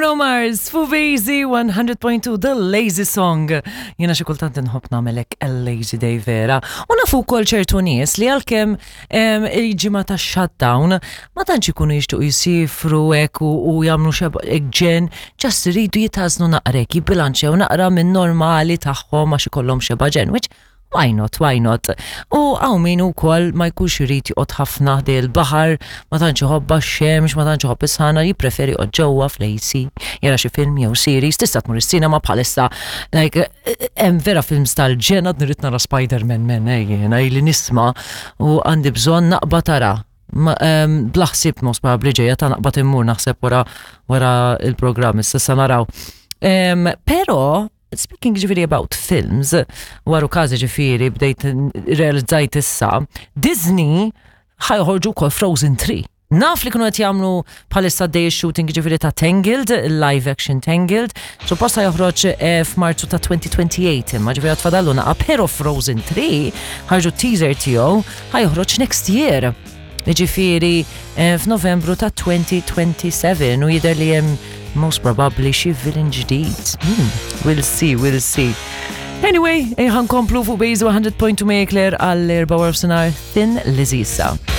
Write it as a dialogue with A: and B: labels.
A: Bruno Mars, Fugazi 100.2 The Lazy Song. Jena xi kultant nħobb nagħmelek a-lazy day vera. U nafu wkoll ċertu nies li għalkemm il-ġimgħa tax-shutdown ma tantx ikunu jixtiequ jisifru hekk u jagħmlu xi ġen, ġast iridu jitażnu naqrek, jibbilanċew naqra minn normali tagħhom għax ikollhom xi ġen, which why not? U għaw min ukoll ma jkunx irid joqgħod ħafna ħdej il-baħar, ma tantx iħobba x-xemx, ma tantx iħobb is-ħana, jippreferi joqgħod ġewwa fl-AC, jara xi film jew series, tista' tmur is-sinema bħalissa hemm vera films tal-ġen għad nrid nara Spider-Man jiena li nisma' u għandi bżonn naqbad tara. Blaħsib mos probabbli ġejja ta' naqbad immur naħseb wara il-programm issa naraw. Però speaking ġifiri about films, waru kazi ġifiri bdejt realizzajt issa, Disney ħajħorġu kol Frozen 3. Naf li kienu għet jamlu bħalissa day shooting ġifiri ta' Tangled, live action Tangled, supposta joħroġ f'Marzu ta' 2028, imma ġifiri għatfadallu naqa, pero Frozen 3 ħarġu teaser tiegħu ħajħroġ next year. Ġifiri f'Novembru ta' 2027 u jidher li hemm most probably xi villain ġdid. We'll see. Anyway, ħankomplu fuq Bejzu 100.2 Mekler għall-4 Thin Lizzy issa.